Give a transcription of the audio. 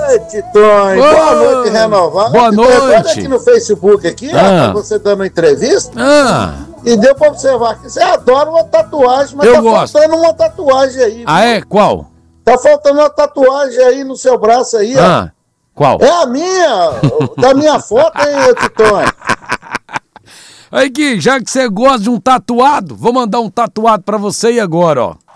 Oi, Titonho. Boa noite, renovada. Boa noite. Olha aqui no Facebook, aqui, você dando entrevista. E deu pra observar que você adora uma tatuagem, mas faltando uma tatuagem aí. Ah, é? Qual? Tá faltando uma tatuagem aí no seu braço aí, ó. Qual? É a minha, da minha foto, hein, Titonho? Aí, Gui, já que você gosta de um tatuado, vou mandar um tatuado pra você aí agora, ó.